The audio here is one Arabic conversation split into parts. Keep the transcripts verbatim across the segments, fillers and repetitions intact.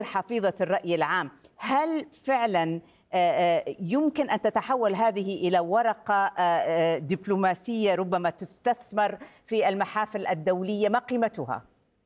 حفيظة الرأي العام، هل فعلا يمكن أن تتحول هذه إلى ورقة دبلوماسية ربما تستثمر في المحافل الدولية؟ ما قيمتها؟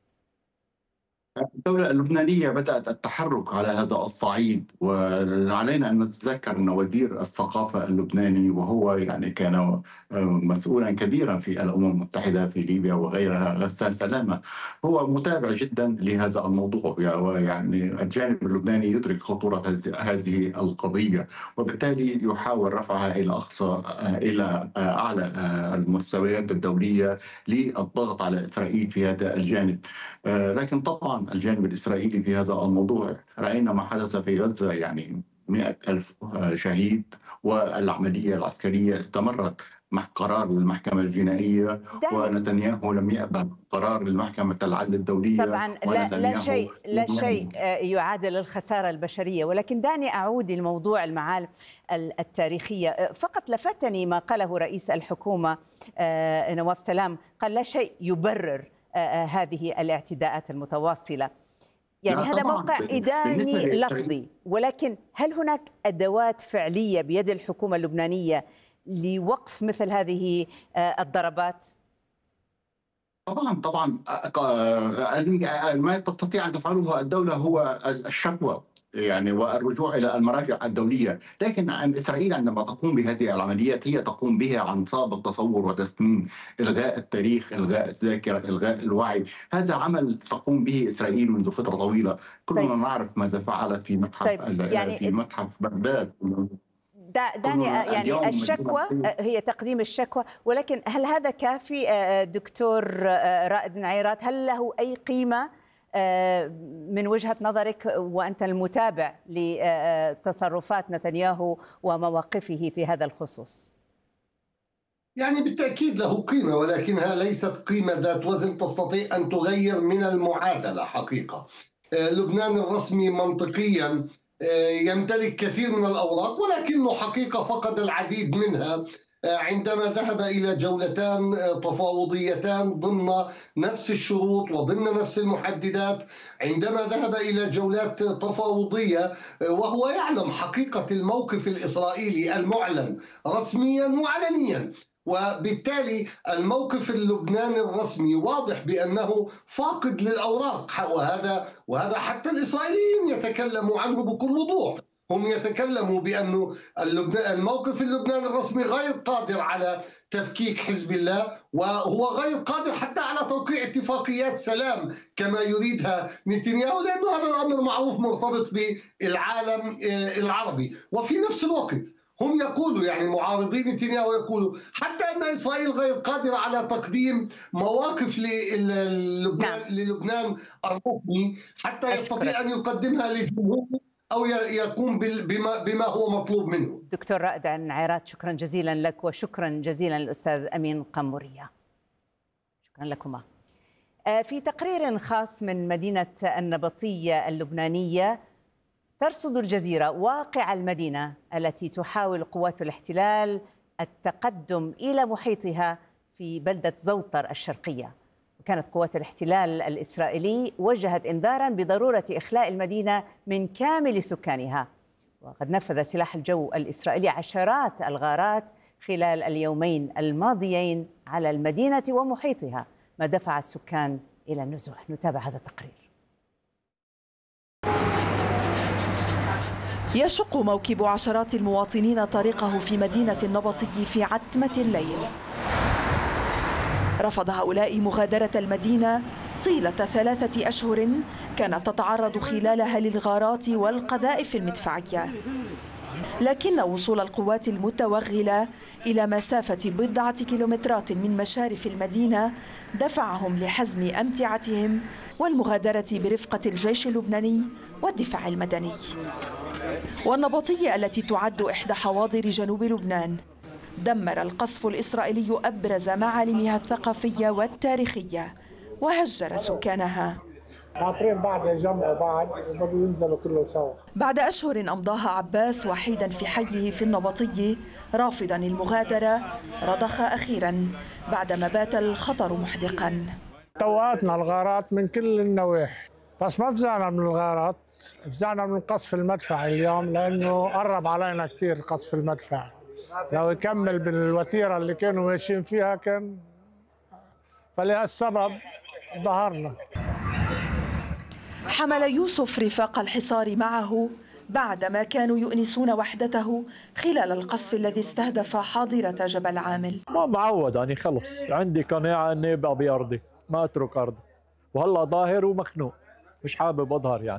الدولة اللبنانية بدأت التحرك على هذا الصعيد، وعلينا أن نتذكر أن وزير الثقافة اللبناني، وهو يعني كان مسؤولا كبيرا في الأمم المتحدة في ليبيا وغيرها، غسان سلامة، هو متابع جدا لهذا الموضوع. يعني الجانب اللبناني يدرك خطورة هذه القضية، وبالتالي يحاول رفعها إلى أقصى إلى أعلى المستويات الدولية للضغط على إسرائيل في هذا الجانب. لكن طبعا الجانب الإسرائيلي في هذا الموضوع، رأينا ما حدث في غزة، يعني مئة ألف شهيد، والعملية العسكرية استمرت مع قرار المحكمة الجنائية، ونتنياهو لم يقبل قرار المحكمة العدل الدولية. طبعا لا, لا شيء لا شيء يعادل الخسارة البشرية. ولكن دعني أعود لموضوع المعالم التاريخية. فقط لفتني ما قاله رئيس الحكومة نواف سلام، قال لا شيء يبرر هذه الاعتداءات المتواصلة. يعني هذا موقع إداني لفظي، ولكن هل هناك أدوات فعلية بيد الحكومة اللبنانية لوقف مثل هذه الضربات؟ طبعا طبعا ما تستطيع أن تفعله الدولة هو الشكوى، يعني والرجوع إلى المراجع الدولية. لكن عن إسرائيل عندما تقوم بهذه العمليات هي تقوم بها عن صاب التصور وتسميم، إلغاء التاريخ، إلغاء الذاكرة، إلغاء الوعي. هذا عمل تقوم به إسرائيل منذ فترة طويلة. كلنا طيب. نعرف ماذا فعلت في متحف طيب. يعني في متحف بغداد. دعني يعني الشكوى هي تقديم الشكوى، ولكن هل هذا كافي دكتور رائد نعيرات؟ هل له أي قيمة من وجهة نظرك وأنت المتابع لتصرفات نتنياهو ومواقفه في هذا الخصوص؟ يعني بالتأكيد له قيمة، ولكنها ليست قيمة ذات وزن تستطيع أن تغير من المعادلة حقيقة. لبنان الرسمي منطقيا يمتلك كثير من الأوراق، ولكنه حقيقة فقد العديد منها عندما ذهب إلى جولتان تفاوضيتان ضمن نفس الشروط وضمن نفس المحددات، عندما ذهب إلى جولات تفاوضية وهو يعلم حقيقة الموقف الإسرائيلي المعلن رسميا وعلنيا. وبالتالي الموقف اللبناني الرسمي واضح بأنه فاقد للأوراق، وهذا وهذا حتى الإسرائيليين يتكلموا عنه بكل وضوح. هم يتكلموا بأنه الموقف اللبناني الرسمي غير قادر على تفكيك حزب الله، وهو غير قادر حتى على توقيع اتفاقيات سلام كما يريدها نتنياهو، لأنه هذا الأمر معروف مرتبط بالعالم العربي. وفي نفس الوقت هم يقولوا، يعني معارضين نتنياهو يقولوا حتى أن إسرائيل غير قادرة على تقديم مواقف للبنان, للبنان الرسمي حتى يستطيع أن يقدمها للجمهور أو يقوم بما, بما هو مطلوب منه. دكتور رائد نعيرات، شكرا جزيلا لك، وشكرا جزيلا للأستاذ أمين قمورية. شكرا لكما. في تقرير خاص من مدينة النبطية اللبنانية، ترصد الجزيرة واقع المدينة التي تحاول قوات الاحتلال التقدم إلى محيطها في بلدة زوطر الشرقية. كانت قوات الاحتلال الإسرائيلي وجهت إنذارا بضرورة إخلاء المدينة من كامل سكانها. وقد نفذ سلاح الجو الإسرائيلي عشرات الغارات خلال اليومين الماضيين على المدينة ومحيطها، ما دفع السكان إلى النزوح. نتابع هذا التقرير. يشق موكب عشرات المواطنين طريقه في مدينة النبطي في عتمة الليل. رفض هؤلاء مغادرة المدينة طيلة ثلاثة أشهر كانت تتعرض خلالها للغارات والقذائف المدفعية، لكن وصول القوات المتوغلة إلى مسافة بضعة كيلومترات من مشارف المدينة دفعهم لحزم أمتعتهم والمغادرة برفقة الجيش اللبناني والدفاع المدني. والنبطية التي تعد إحدى حواضر جنوب لبنان دمر القصف الإسرائيلي أبرز معالمها الثقافية والتاريخية وهجر سكانها. ناطرين بعد يجمعوا بعض وبدوا ينزلوا كله سوا. بعد أشهر أمضاها عباس وحيدا في حيه في النبطية رافضا المغادرة، رضخ أخيرا بعدما بات الخطر محدقا. توقتنا الغارات من كل النواحي، بس ما فزعنا من الغارات، فزعنا من قصف المدفع اليوم لأنه قرب علينا كثير قصف المدفع. لو يكمل بالوتيرة اللي كانوا ماشيين فيها كان، فلهالسبب ظهرنا. حمل يوسف رفاق الحصار معه بعدما كانوا يؤنسون وحدته خلال القصف الذي استهدف حاضرة جبل عامل. ما معود أنا، خلص عندي قناعة أني أبقى بأرضي، ما أترك أرضي، وهلا ظاهر ومخنوق مش حابب أظهر يعني.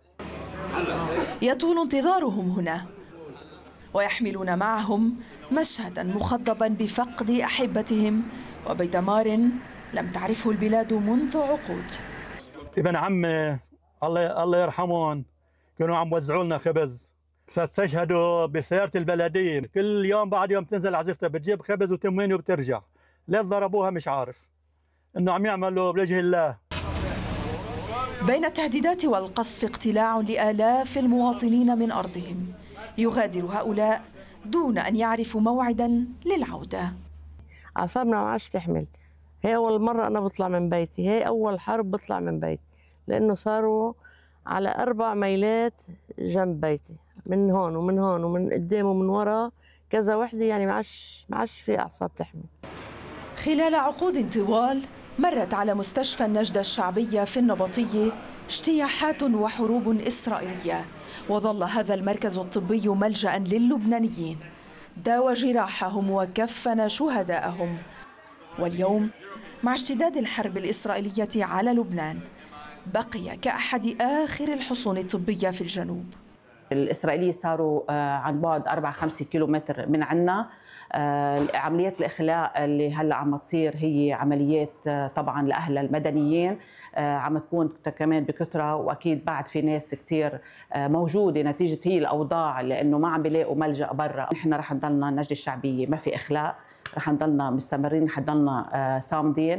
يطول انتظارهم هنا ويحملون معهم مشهدا مخضبا بفقد أحبتهم وبدمار لم تعرفه البلاد منذ عقود. ابن عمي الله الله يرحمهم كانوا عم وزعوا لنا خبز، استشهدوا بسيارة البلدية، كل يوم بعد يوم تنزل عزيفتها بتجيب خبز وتموين وبترجع. ليه ضربوها مش عارف، انه عم يعملوا بوجه الله. بين التهديدات والقصف اقتلاع لآلاف المواطنين من أرضهم، يغادر هؤلاء دون أن يعرفوا موعدا للعودة. أعصابنا ما عادش تحمل، هي أول مرة أنا بطلع من بيتي، هي أول حرب بطلع من بيتي، لأنه صاروا على أربع ميلات جنب بيتي، من هون ومن هون ومن قدام ومن ورا كذا وحدة، يعني ما عادش ما عادش في أعصاب تحمل. خلال عقود طوال مرت على مستشفى النجدة الشعبية في النبطية اجتياحات وحروب إسرائيلية، وظل هذا المركز الطبي ملجأ للبنانيين، داوى جراحهم وكفن شهداءهم. واليوم مع اشتداد الحرب الإسرائيلية على لبنان بقي كأحد آخر الحصون الطبية في الجنوب. الإسرائيليين صاروا عن بعد أربعة خمسة كيلومتر من عنا. عمليات الإخلاء اللي هلا عم تصير هي عمليات طبعا لأهل المدنيين، عم تكون كمان بكثرة، وأكيد بعد في ناس كتير موجودة نتيجة هي الأوضاع لأنه ما عم بيلاقوا ملجأ برا. نحن رح نضلنا النجدة الشعبية ما في إخلاء، رح نضلنا مستمرين، رح نضلنا صامدين.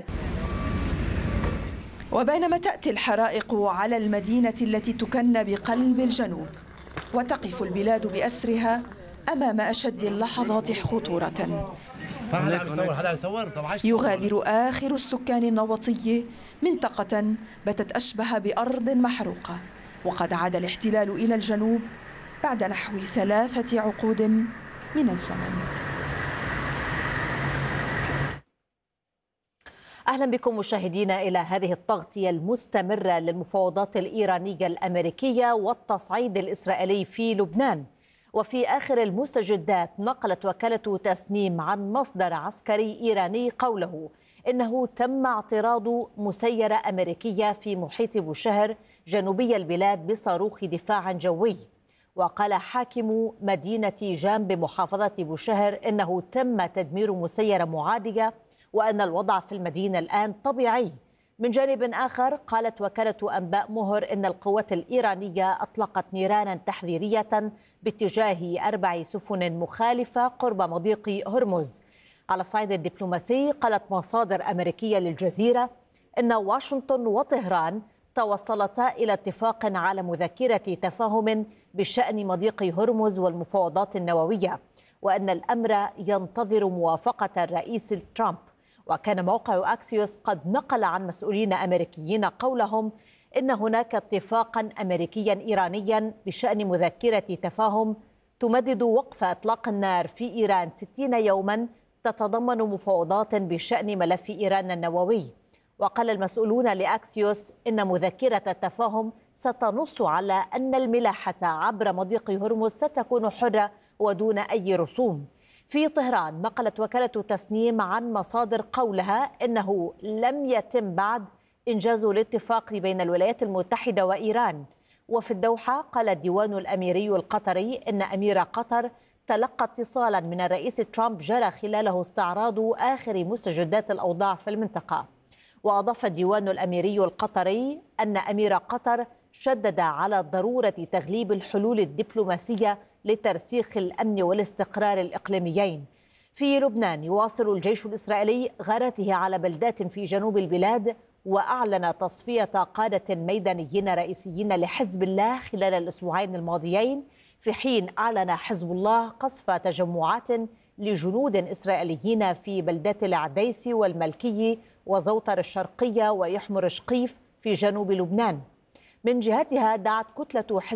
وبينما تأتي الحرائق على المدينة التي تكن بقلب الجنوب وتقف البلاد بأسرها أمام أشد اللحظات خطورة، يغادر آخر السكان النبطي منطقة باتت أشبه بأرض محروقة، وقد عاد الاحتلال إلى الجنوب بعد نحو ثلاثة عقود من الزمن. أهلا بكم مشاهدينا إلى هذه التغطية المستمرة للمفاوضات الإيرانية الأمريكية والتصعيد الإسرائيلي في لبنان. وفي آخر المستجدات نقلت وكالة تسنيم عن مصدر عسكري إيراني قوله إنه تم اعتراض مسيرة أمريكية في محيط بوشهر جنوبي البلاد بصاروخ دفاع جوي. وقال حاكم مدينة جام بمحافظة بوشهر إنه تم تدمير مسيرة معادية وأن الوضع في المدينة الآن طبيعي. من جانب آخر قالت وكالة أنباء مهر إن القوات الإيرانية أطلقت نيرانا تحذيرية باتجاه أربع سفن مخالفة قرب مضيق هرمز. على الصعيد الدبلوماسي قالت مصادر أمريكية للجزيرة إن واشنطن وطهران توصلتا إلى اتفاق على مذكرة تفاهم بشأن مضيق هرمز والمفاوضات النووية، وأن الأمر ينتظر موافقة الرئيس ترامب. وكان موقع أكسيوس قد نقل عن مسؤولين أمريكيين قولهم إن هناك اتفاقا أمريكيا إيرانيا بشأن مذكرة تفاهم تمدد وقف إطلاق النار في إيران ستين يوما تتضمن مفاوضات بشأن ملف إيران النووي. وقال المسؤولون لأكسيوس إن مذكرة التفاهم ستنص على أن الملاحة عبر مضيق هرمز ستكون حرة ودون أي رسوم. في طهران نقلت وكالة تسنيم عن مصادر قولها إنه لم يتم بعد إنجاز الاتفاق بين الولايات المتحدة وإيران. وفي الدوحة قال الديوان الأميري القطري إن أمير قطر تلقى اتصالا من الرئيس ترامب جرى خلاله استعراض آخر مستجدات الأوضاع في المنطقة. وأضاف الديوان الأميري القطري أن أمير قطر شدد على ضرورة تغليب الحلول الدبلوماسية لترسيخ الأمن والاستقرار الإقليميين. في لبنان يواصل الجيش الإسرائيلي غارته على بلدات في جنوب البلاد، وأعلن تصفية قادة ميدانيين رئيسيين لحزب الله خلال الأسبوعين الماضيين، في حين أعلن حزب الله قصف تجمعات لجنود إسرائيليين في بلدات العديس والملكي وزوطر الشرقية ويحمر شقيف في جنوب لبنان. من جهتها دعت كتلة حزب